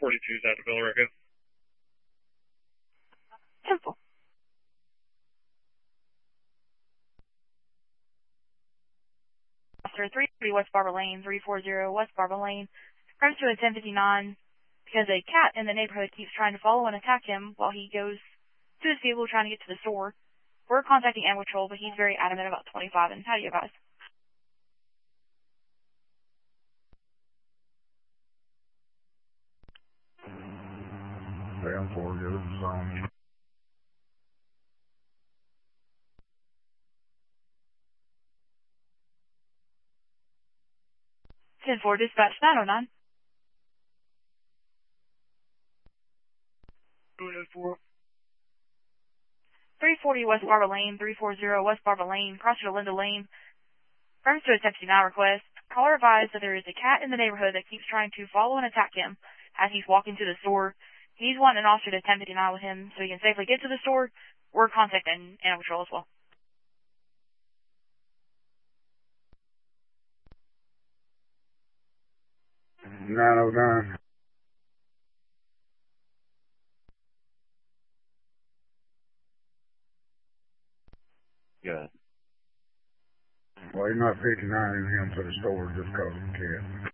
42 is out to Villarica. Simple. Officer 330 West Barber Lane, 340 West Barber Lane. Comes to a 1059 because a cat in the neighborhood keeps trying to follow and attack him while he goes to his vehicle trying to get to the store. We're contacting Animal Control, but he's very adamant about 25, and how do you advise? Down for the zone. 10-4, dispatch 909. Go ahead, 4. 340 West Barber Lane, 340 West Barber Lane, cross to Linda Lane. Comes to a 1059 request. Caller advised that there is a cat in the neighborhood that keeps trying to follow and attack him as he's walking to the store. He's wanting an officer to 1059 with him so he can safely get to the store. We're contacting Animal Control as well. $909. Good. Well, he's not 59 in him to the store just because of the cat.